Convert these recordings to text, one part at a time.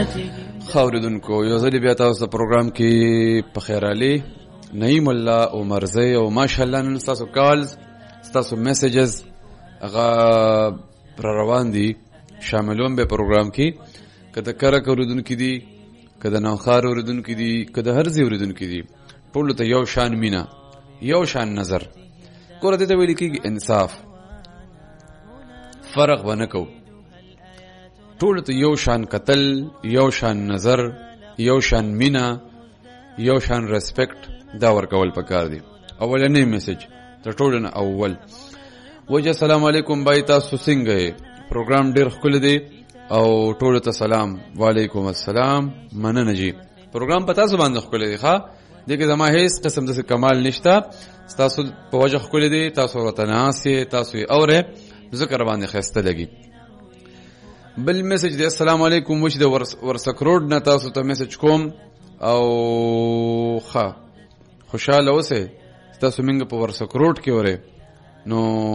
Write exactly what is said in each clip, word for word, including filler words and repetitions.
خاوردونکو یو ځل بیا تاسو په پروګرام کې په خیر علي نعیم الله عمرزی او ماشاءالله نن تاسو کالز تاسو میسیجز هغه پر روان دي شاملون به پروګرام کې کله کار کوردونکو دي کله نوخار اوردونکو دي کله هر ځای اوردونکو دي ټول ته یو شان مینا یو شان نظر کور ته ویل کېږي انصاف فرق ونکو ټول ته یو شان قتل یو شان نظر یو شان مینا یو شان ریسپیکټ دا ورکول پکار دي اولنې میسج تر ټولو نه اول وجه السلام علیکم بای تاسو څنګه پروګرام ډیر ښکلی دی او ټولو ته سلام وعلیکم السلام مننه جی پروګرام پتا سو باندې ښکلی دی ښا دغه زما هیڅ قسم د کمال نشته تاسو په وجه ښکلی دی تاسو وطناسي تاسو اوره ذکر باندې خسته لګي بل میسج دی السلام علیکم وش د ورسک روډ نه تاسو ته میسج کوم او ښه خوشاله اوسئ تاسو موږ په ورسک روډ کې وره نو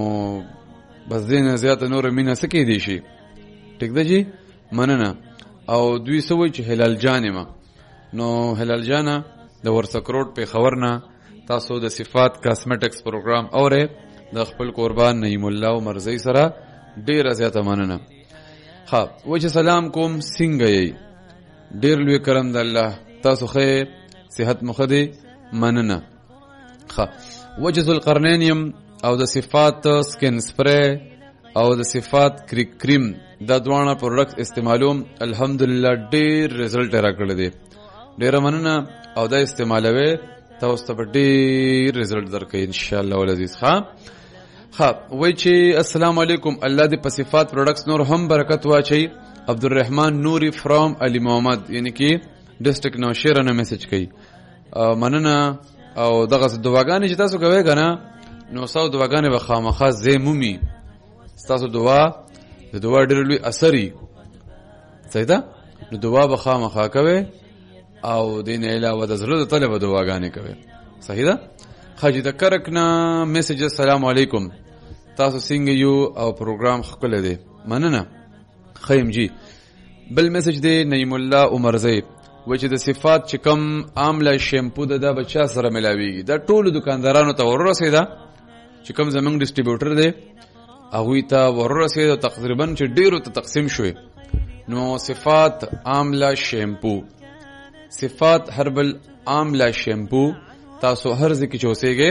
بس دینه زیاته نور مینه سکی دی شي ټیک ده جی مننه او دوی سوي چې هلال جانمه نو هلال جانا د ورسک روډ په خبرنا تاسو د صفات کاسمیټکس پروګرام اوره د خپل قربان نعیم الله عمرزی سره ډیر زیاته مننه ها وجه سلام کوم څنګه یې ډیر لوی کرم د الله تاسو خیر صحت مخدي مننه ها وجه ذل قرنینیم او د صفات سکن سپری او د صفات کریک کریم دا دوانه پروډکټ استعمالوم الحمدلله ډیر ریزلټ راکړل دي ډیر مننه او دا استعمالوي تاسو ته ډیر ریزلټ درکې ان شاء الله ولذیذ ها ها وای چې السلام علیکم الله دې په صفات پروډکټس نور هم برکت واچي عبدالرحمن نوري فرام علي محمد یعنی کې ډیسټریکټ نو شیر نه میسج کوي مننه او دغه دعاګانې چې تاسو کوي کنه نو تاسو دعاګانې به خامخا زمومي تاسو دعا د دعا ډېر لوی اثرې صحیح ده نو دعا به خامخا کوي او دین علاوه د زړه د طلب دعاګانې کوي صحیح ده خاجي د کرکنا میسج السلام علیکم تاسو څنګه یو او پروګرام خپل دی مننه خیم جی بل میسج دی نعیم الله عمرزی و چې د صفات چې کم عامله شیمپو د دا بچا سره ملاویږي دا ټول دکاندارانو ته ورسېده چې کم زمنګ ډیسټریبیوټر دی هغه ته ورسېده تقریبا چې ډیرو ته تقسیم شوی نو صفات عامله شیمپو صفات هربل عامله شیمپو تاسو هر ځکه چې اوسېږي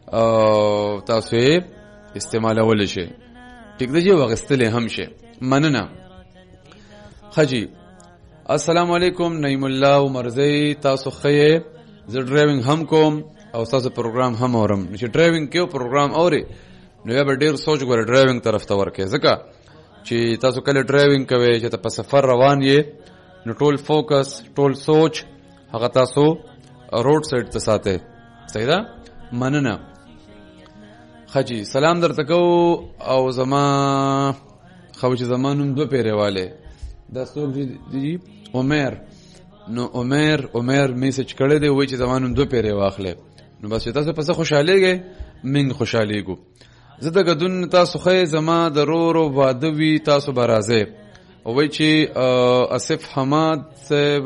تاسو یې استعمالول شي ټیک دی وغستل هم شي مننه خجی السلام علیکم نعیم الله عمرزی تاسو خیر زه ډرایوینګ هم کوم او تاسو پروګرام هم اورم چې ډرایوینګ کې پروګرام اوري نو یا به ډیر سوچ غوړ ډرایوینګ طرف ته ورکې ځکه چې تاسو کله ډرایوینګ کوئ چې په سفر روان یې نو ټول فوکس ټول سوچ هغه تاسو روډ سایډ ته ساتئ صحیح ده مننه خجی سلام درته کو او زما خو چې زمانوم دو پیرواله دا څوک دی عمر نو عمر عمر میسج کړی دی وای چې زمانوم دو پیره واخلې نو بس تاسو پس خوشالېږئ من خوشالېګو زه د غدون تاسو خې زما د رورو وادوي تاسو برازه او وای چې اسف حماد صاحب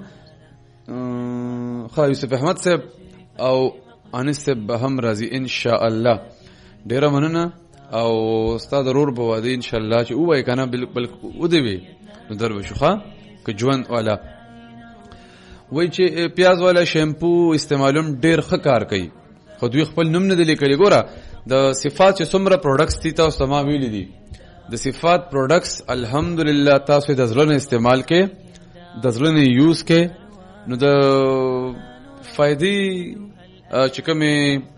خا یوسف احمد صاحب او انس صاحب هم راضي ان شاء الله ډیر مننه او استاد رور بوادي ان شاء الله چې وای کنه بالکل ودی نو درو شوخه که جوان والا وای چې پیاز والا شیمپو استعمالوم ډیر ښه کار کوي خو دوی خپل نوم نه دی لیکلی ګوره د صفات چې څومره پروډکټس دي تاسو سما ویل دي د صفات پروډکټس الحمدلله تاسو د ځلونه استعمال کې د ځلونه یوز کې نو د فائدې چې کومه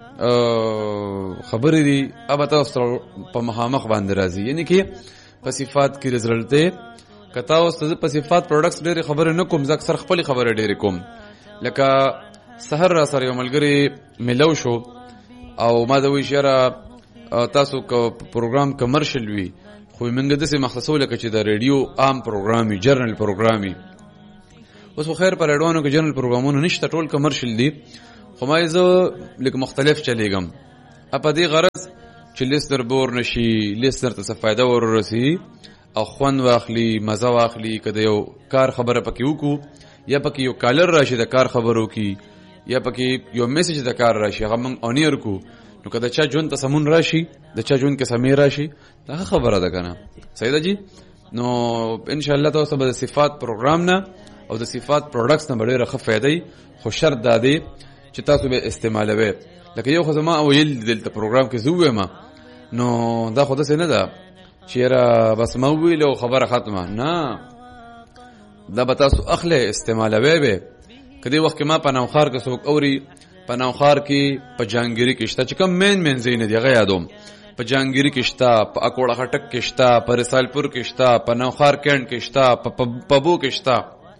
خبرې دي اوبه تاسو په مخامخ باندې راځي یعنی کې په صفات کې رزلټ دی کتا اوس په صفات پروډکټس ډېر خبره نه کوم ځکه سر خپل خبره ډېر کوم لکه سحر را سره یو ملګری ملو شو او ما د وی شره تاسو کو پروګرام کمرشل وی خو موږ د څه مخصوصه لکه چې د ریډیو عام پروګرامي جرنل پروګرامي اوس خو خیر پر اډوانو کې جرنل پروګرامونه نشته ټول کمرشل دي خو ما یې لکه مختلف چلیږم اپا دې غرض چې لیستر بور نشي لیستر ته څه فائدہ ورسي او خوند واخلي مزه واخلي کده یو کار خبره پکې وکړو یا پکې یو کالر راشي د کار خبرو کی یا پکې یو میسج د کار راشي هغه موږ اونیر کو نو کده چا جون ته سمون راشي د چا جون کې سمې راشي دا خبره ده کنه صحیح ده جی نو ان شاء الله تاسو به د صفات پروګرام نه او د صفات پروډکټس نه ډېره ښه فائدې خو شرط دا دی چې تاسو به استعمالوي لکه یو خو زما ویل دلته پروګرام کې زوې ما نو دا خو داسې نه ده چې را بس ما ویل او خبره ختمه نه دا به تاسو اخله استعمالوي به کدی وخت کې ما په نوخار کې څوک اوري په نوخار کې په جانګيري کې شته چې کوم مین مین زین دی هغه یادوم په جانګيري کې شته په اکوړه خټک کې شته په رسالپور کې شته په نوخار کېند کې شته په پبو کې شته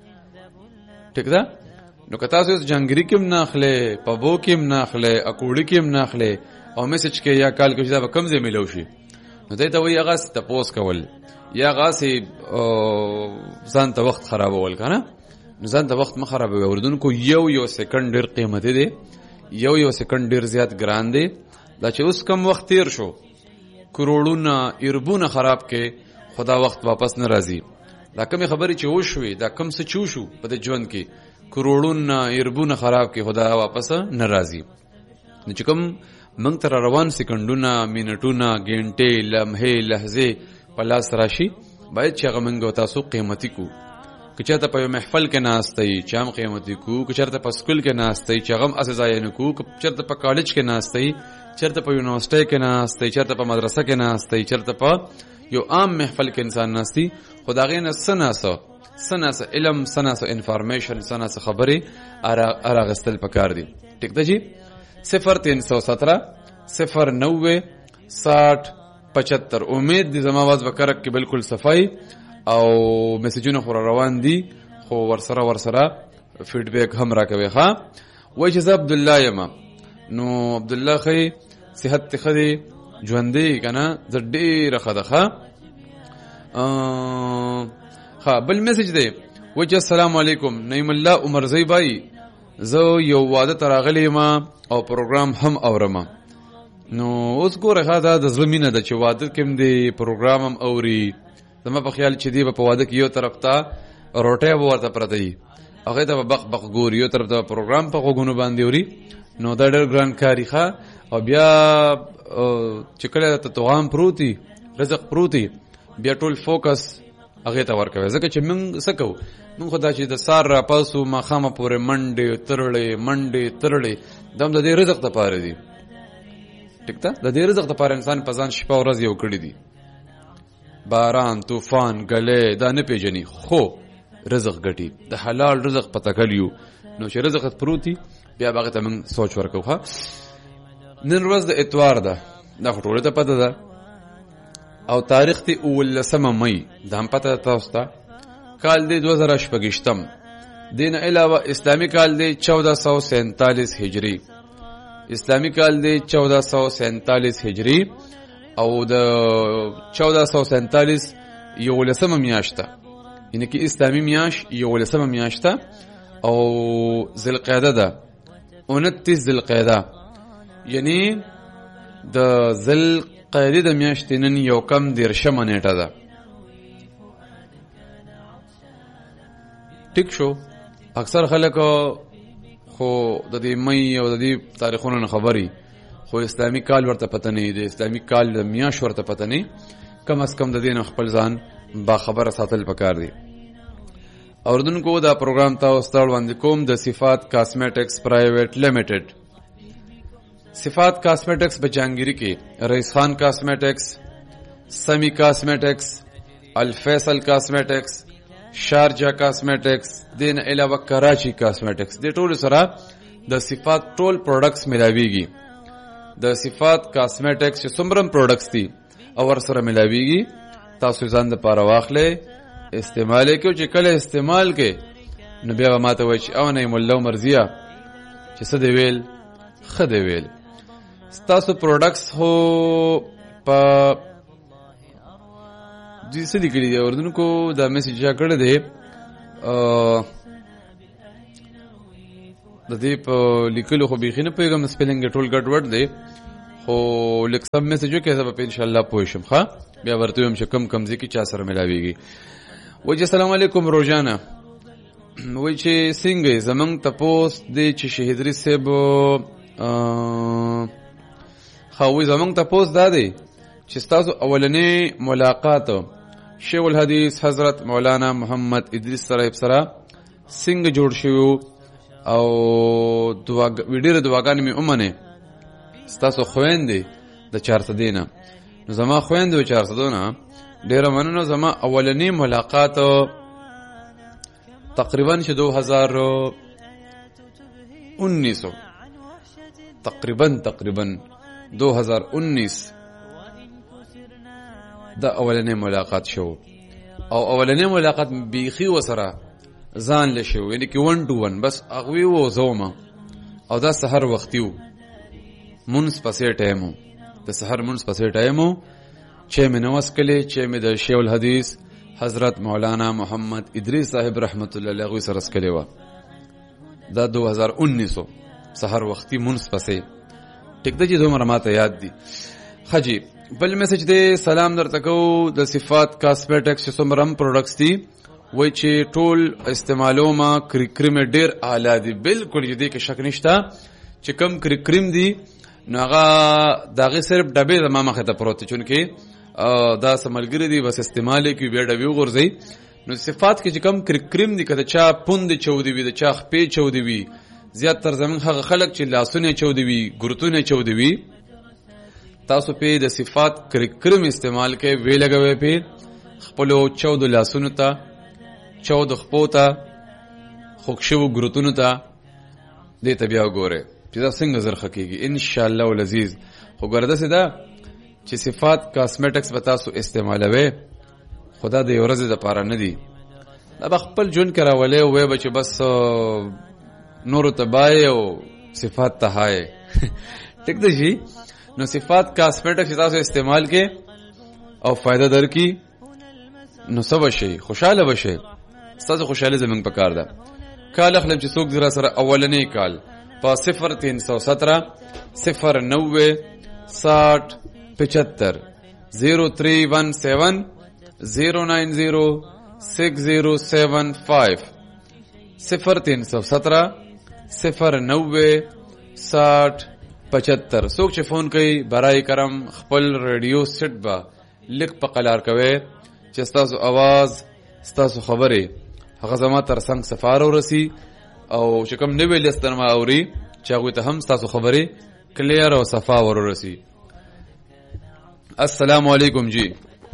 ٹھیک ده نو که تاسو جانګيري کې مناخله پبو کې مناخله اکوړي کې مناخله او میسج کې یا کال کې شته کم ځای ملو شي نو دای ته وی هغه تاسو کول یا غاسي ځان ته وخت خرابول کنه ځان ته وخت مخربوي اوردونکو یو یو سکند ډیر قیمتي دی یو یو سکند ډیر زیات ګران دی دا چې اوس کم وخت تیر شو کروڑونه اربونه خراب کې خدا وخت واپس نه راځي دا کوم خبرې چې وشوي دا کم څه چو شو په د ژوند کې کروڑونه اربونه خراب کې خدا واپس نه راځي نو چې کوم موږ تر روان سکندونه منټونه غنټې لمحې لحظه په لاس راشي باید چې هغه موږ تاسو قیمتي کو که چېرته په محفل کې ناستئ چې هم قیمتي کو که چېرته په سکول کې ناستئ چې هغه هم اساسای نه کو که چېرته په کالج کې ناستئ چېرته په یونیورسيټي کې ناستئ چېرته په مدرسه کې ناستئ چېرته په یو عام محفل کې انسان ناستي خدای نه سناسو سناسو علم سناسو انفارمیشن سناسو خبري اراغستل پکار دي ٹھیک ده جی صفر تین سو سترہ صفر نوے ساٹھ پچہتر امید دي زما आवाज وکړه کې بالکل صفائی او میسجونه خور روان دي خو ورسره ورسره فیډبیک هم راکوي ښا وای چې عبد الله یم نو عبد الله خي صحت خدي ژوندې کنه د ډېر خدخه ا ها بل میسج دی وای چې السلام علیکم نعیم الله عمر زئی بای زه یو واده تراغلی ما او پروګرام هم اورم نو اوس ګوره ښا دا د زمينه د چې واده کوم دی پروګرام هم اوري زما په خیال چې دی په واده کې یو طرف ته روټه ورته پرته دی هغه ته بق بق ګور یو طرف ته پروګرام په غوګونو باندې اوري نو دا ډېر ګران کاری ښه او بیا چې کله ته توغام پروتي رزق پروتي بیا ټول فوکس هغه ته ورکوي ځکه چې موږ سکو موږ خدای چې د سار را پاسو مخامه پورې منډه ترړې منډه ترړې دم د دې رزق ته پاره دي ټیک ده د دې رزق ته پاره انسان په ځان شپه ورځ یو کړی دي باران طوفان غلې دا نه پیژني خو رزق ګټي د حلال رزق پته کړیو نو چې رزق پروتي بیا هغه ته موږ سوچ ورکوخه نن ورځ د اتوار ده دا ټوله ته پته ده او تاریخ تی اولسمه مئی دا هم پته تاسو ته کال دی دو ہزار شپږشتم دین علاوه اسلامی کال دی چودہ سو سینتالیس ہجری اسلامی کال دی چودہ سو سینتالیس ہجری او د چودہ سو سینتالیس یولسمه میاشته یعنی کې اسلامی میاش یولسمه میاشته او ذوالقعده ده انتیس ذوالقعده یعنی د ذوالقعده د میاشتې نن یو کم دیرشمه نیټه ده ټیک شو اکثر خلک خو د دې مئی او د دې تاریخونو خبري خو اسلامی کال ورته پته نه دی اسلامی کال د میاش ورته پته نه کم از کم د دین خپل ځان با خبره ساتل پکار دی اوردونکو دا پروګرام تاسو ته وړاندې کوم د صفات کاسمیټکس پرایویټ لیمیټډ صفات کاسمیټکس بجانګيري کې رئیس خان کاسمیټکس سمی کاسمیټکس الفیصل کاسمیټکس شارجه کاسمیټکس دین علاوه کراچی کاسمیټکس د ټول سره د صفات ټول پروډکټس ملاويږي د صفات کاسمیټکس چې څومره پروډکټس دي او ور سره ملاويږي تاسو ځان د پاره واخلې استعمال کې چې کله استعمال کې نو بیا ماته وای چې او نه مولا مرزیه چې څه دی ویل خدای ویل تاسو پروډکټس هو په دې څه لیکلي دی اوردونکو دا میسج یا کړی دی د دې په لیکلو خو بيخي نه پیغام سپیلنګ ټول ګډ وډ دی خو لیک سم میسج وکړه زه به ان شاء الله پوه شم ښه بیا ورته هم چې کم کم ځکه چا سره ملاويږي. وای چې السلام علیکم روزانه، وای چې څنګه زمنګ تپوس دی چې شهیدری صاحب خو زمنګ تپوس دا دی چې تاسو اولنې ملاقات شیخ الحدیث حضرت مولانا محمد ادریس صاحب سره څنګه جوړ شو او دعا ویډیو دعاګانې مې اومنه تاسو خويندې د چارته دینه نو زما خويندې و چارته دونه ډیره مننه. زما اولنې ملاقات تقریبا چې دو هزار انیس تقریبا تقریبا دو هزار انیس دا اولنې ملاقات شو او اولنې ملاقات بیخي وسره ځان لشو یعنی کې ون ټو ون بس اغوی و زومه او دا سحر وختیو منس پسې ټایمو د سحر منس پسې ټایمو چې مې نوس کله چې مې د شیخ الحدیث حضرت مولانا محمد ادریس صاحب رحمت الله علیه سره سکلی و دا دو هزار انیس سحر وختي منس پسې ټیک د دې دومره ماته یاد دي. خجی بل میسج دی سلام درته کو د صفات کاسمیټکس چې څومره پروډکټس دي وای چې ټول استعمالو ما کریم ډیر اعلی دي. بالکل دې کې شک نشته چې کم کریم دي نو هغه داغه صرف ډبې د ما مخه ته پروت چون کې دا سملګری دي بس استعمال کوي بیا ډبې وغورځي. نو صفات کې چې کم کریم دي کده چا پوند چودي وي د چا خپې چودي وي زیات تر زمون هغه خلک چې لاسونه چودي وي ګرتونه چودي وي تاسو په د صفات کریم استعمال کې وی لګوي په خپل چودو لاسونو ته چودو خپو ته خوښو ګرتونو ته دې ته بیا وګوره چې دا څنګه زرخه کیږي ان شاء الله ولذیذ. خو ګرده سي دا چې صفات کاسمیټکس به تاسو استعمالوي خدا دې ورځ د پاره نه دي دا خپل جون کراولې وې بچ بس نور ته بای او صفات ته هاي ټیک دی جی. نو صفات کاسمیټکس تاسو استعمال کې او فائدہ درکې نو سبا شي خوشاله بشي تاسو خوشاله زمنګ پکار ده. کال خپل چې څوک زرا سره اولنې کال په صفر تین سو سترہ صفر نوے ساٹھ پچہتر زیرو تھری ون سیون زیرو نائن زیرو سکس زیرو سیون فائیو صفر تین سو سترہ صفر نوے ساٹھ پچہتر. څوک چې فون کوي برای کرم خپل ریډیو سیټ با لیک په قلار کوي چې تاسو आवाज تاسو خبره هغه زما تر څنګ سفار ورسی او چې کوم نوې لستر ما اوري چې هغه ته هم تاسو خبره کلیر او صفا ورسی. السلام علیکم جی.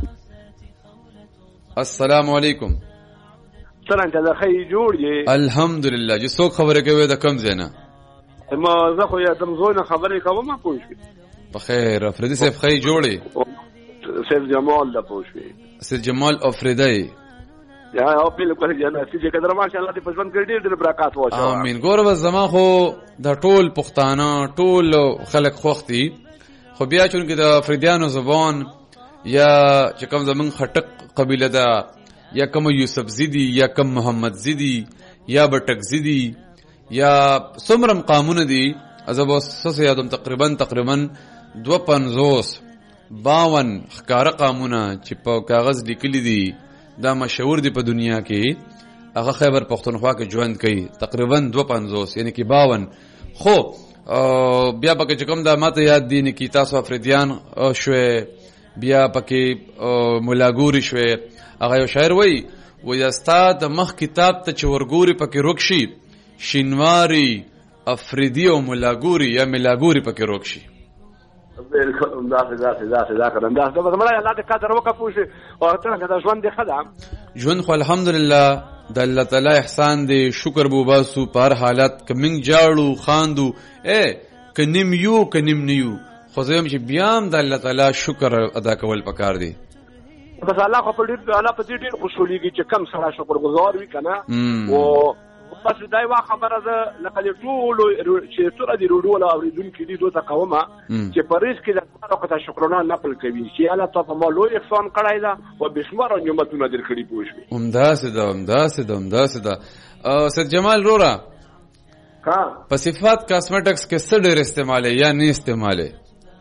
السلام علیکم. څنګه ته خی جوړ یې؟ الحمدلله. جی څوک خبره کوي د کم زینا؟ ما زه خو یا دم زونه خبرې کوم ما پوښتنه. بخیر افریدی صاحب خی جوړي؟ سید جمال د پوښتنه. سید جمال افریدی یا او په لکه جنا چې قدر ماشاء الله دې پسند کړی ډېر برکات واچو. امين. ګور بس زما خو د ټول پښتانه ټول خلک خوختي خو بیا چون کې د افریدیانو زبان یا چې کوم زمون خټک قبیله ده یا کوم یوسف زیدی یا کوم محمد زیدی یا بټک زیدی یا څومره قانون دي ازبو سس یادم تقریبا تقریبا دو پنځوس باون ښکارا قانونه چې په کاغذ لیکلي دي دا مشهور دي په دنیا کې هغه خیبر پختونخوا کې ژوند کوي تقریبا دو پنځوس یعنی کې باون. خو بیا پکې کوم دا ماته یاد دي نه کې تاسو افریدیان شوي بیا پکې ملاګوري شوي. هغه یو شاعر وای وای استاد مخ کتاب ته چورګوري پکې روکشي شینواری افریدی او ملاګوري یا ملاګوري پکې روکشي. بالکل دا دا دا دا کړم دا دا زموږ الله دې قدر وکړي او څنګه دا ژوند دې خدام ژوند خو الحمدلله د الله تعالی احسان دې شکر بو باسو پر حالت کمنګ جاړو خاندو اے کنیم یو کنیم نیو خو زم چې بیام د الله تعالی شکر ادا کول پکار دي. بس الله خو په دې الله په دې ډېر خوشحاليږي چې کم سره شکر گزار وي کنه او بس دای وا خبره ده لکه ټول چې تر دې وروډو ولا اوریدونکو دې دوه قومه چې پریز کې د تاسو ته شکرانه نقل کوي چې الله تعالی په لوی احسان کړی دا او بشمار نعمتونه درکړي پوښوي. همداسه ده همداسه ده همداسه ده. سید جمال رورا ها په صفات کاسمیټکس کې څه ډېر استعمال یا نه استعمال؟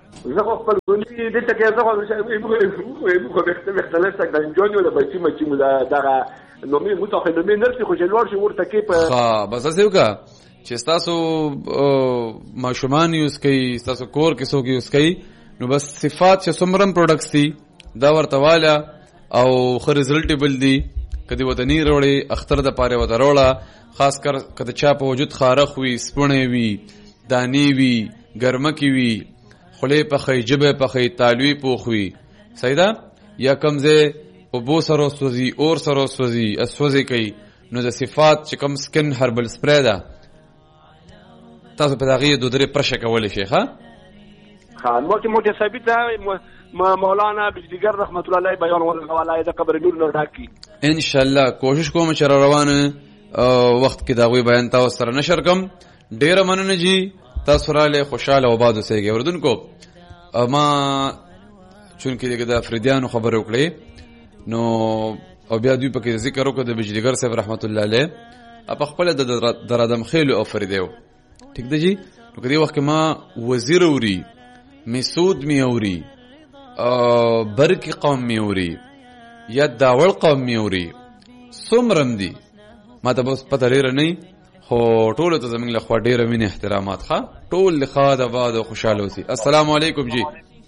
زه خو خپل ګونې دلته کې زه خو موږ خو مختلف څنګه د انجونیو د بچي مچي مو دغه نومي متخصص نومي نرسي خو جلوړ شي ورته کې په ها بس څه وکړه چې تاسو ماشومان یوز کوي تاسو کور کې څوک یوز کوي نو بس صفات چې څومره پروډکټس دي دا ورته والا او خو ریزلټیبل دي کدی وطنی وروړي اختر د پاره وته وروړه خاص کر کده چا په وجود خارخ وي سپونه وي دانی وي ګرمکی وي خله په خیجبه په خی تالوی پوخوي سیدا یا کمزه او بو سره سوزي اور سره سوزي اسوزي کوي نو د صفات چې کم سکن هربل سپری ده تاسو په دغه دوه درې پرشه کولې شي ښا ها مو چې مو ثابت ده مولانا بجدیگر رحمت الله علیه بیان ولای د قبر نور نه ډاکی ان شاء الله کوشش کوم چې روانه وخت کې دا غوي بیان تاسو سره نشر کم ډیر مننه جی تاسو را له خوشاله او باد اوسېږئ وردونکو اما چونکې دغه د افریدیانو خبرو کړې نو او بیا دوی په کې ذکر وکړ د بجلیګر صاحب رحمت الله علیه په خپل د درادم خېلو او فریدیو ټیک دی جی نو کدی وخت ما وزیر اوري مسعود می اوري برکی قوم می اوري یا داول قوم می اوري سمرم دی ما ته بس پته لري نه خو ټول ته زمونږ له خوا ډیره مینه احترامات ښه ټول لخوا د باد او خوشاله اوسئ السلام علیکم جی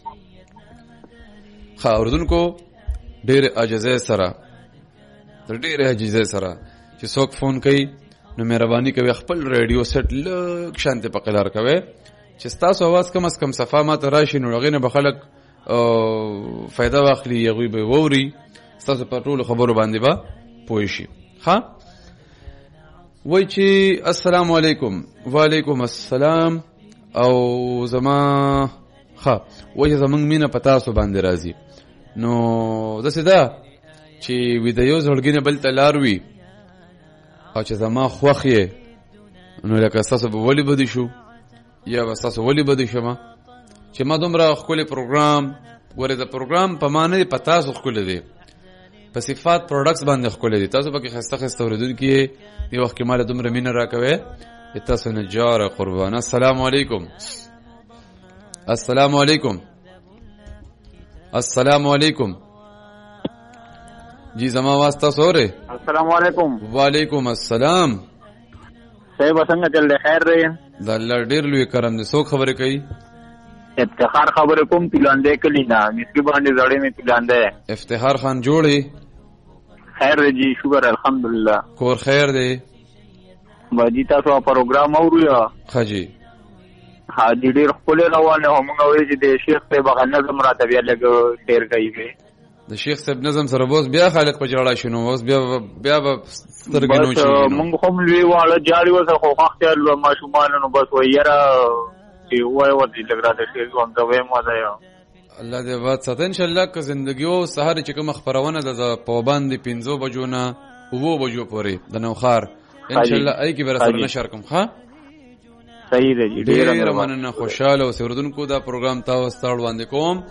ښه اردوونکو ډیره اجازه سره تر ډیره اجازه سره چې څوک فون کوي نو مهرباني کوي خپل ریډیو سیټ لږ شانته په قلار کوي چې تاسو आवाज کم از کم صفه ما ته راشي نو غینه به خلک فائدہ واخلي یغوی به ووري تاسو په ټول خبرو باندې با پوه شي ها وای چې السلام علیکم وعلیکم السلام او زما ها وای زمنګ مینه پتا سو باندې راځي نو د سدا چې ویډیو زړګینه بل تلاروي او چې زما خوخه نو لکه تاسو به ولي بده شو یا تاسو ولي بده شمه چې ما دومره خپل پروګرام ګوره د پروګرام په معنی پتا سو خپل دی په صفات پروډکټس باندې خپل دي تاسو پکې خسته خسته ورېدل کې دی وخت کې مال دومره مين راکوي تاسو نه جاره قربان السلام علیکم السلام علیکم السلام علیکم جی زما واسطه سوره السلام علیکم وعلیکم السلام صحیح وسنګ چل خیر رہی د الله ډیر لوی کرم دې څوک خبرې کوي افتخار خبر کوم پلاندې کلی نه مسکی باندې زړې می پلاندې افتخار خان جوړي خیر جی شکر الحمدلله کور خیر دی باجی تاسو پروګرام اوریا خجی ها دې ډېر خپل روانه هم غوړي چې د شیخ په بغل نظم راته بیا لګ ډېر کوي د شیخ صاحب نظم سره بوس بیا خالق په جوړا شنو اوس بیا بیا سترګنو شي موږ هم لوي واړه جاري وسه خو اختیار لو ماشومان نو بس وایرا وای ودی لګراته شي کوم دا وې مو ده الله دې وات ساتي ان شاء الله که زندگی او سحر چې کوم خبرونه د پابند پنځو بجو نه وو بجو پورې د نوخار ان شاء الله ای کی برسره نشر کوم ښا صحیح دی ډیر مننه خوشاله او سردونکو دا پروګرام تاسو ستړ باندې کوم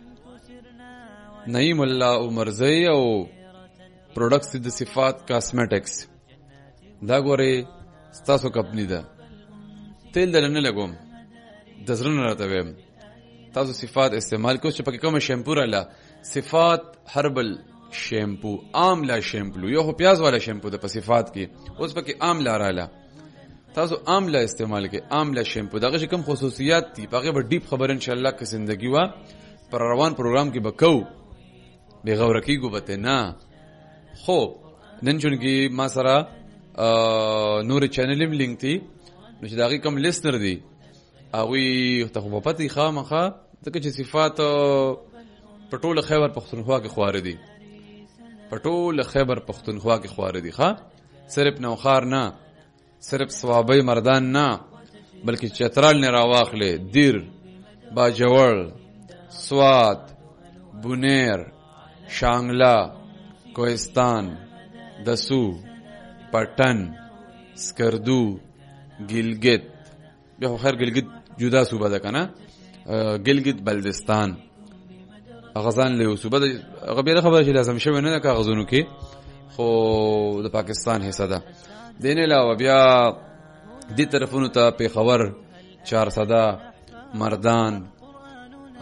نعیم الله عمرزی او پروډکټس د صفات کاسمیټکس دا ګوره تاسو کمپنی ده تیل دلنه لګوم د زرن راته ویم تاسو صفات استعمال کوئ چې پکې کوم شیمپو رااله صفات هربل شیمپو آملا شیمپو یو پیاز والا شیمپو د په صفات کې اوس پکې آملا رااله تاسو آملا استعمال کوئ آملا شیمپو دغه کوم خصوصیات دي هغه به ډیپ خبر ان شاء الله کې زندگی وا پر روان پروګرام کې بکو به غورکی کو بته نه خو نن چونکی ما سره نور چینل لینک دی نو چې دغه کوم لیسنر دی اوی ته په پتی خامخه دغه چې صفات پټول خیبر پختونخوا کې خواره دي پټول خیبر پختونخوا کې خواره دي ښا صرف نوخار نه صرف ثوابي مردان نه بلکې چترال نه راواخلې دیر باجوړ سوات بونیر شانگلا کوهستان دسو پټن سکردو گلگت بیا خیر گلگت جدا صوبه ده کنه گلگت بلدستان غزان له صوبه ده هغه بیا خبره چې لازم شوی نه کا غزونو کې خو د پاکستان حصہ ده دین علاوه بیا دې طرفونو ته پیښور چار صدا مردان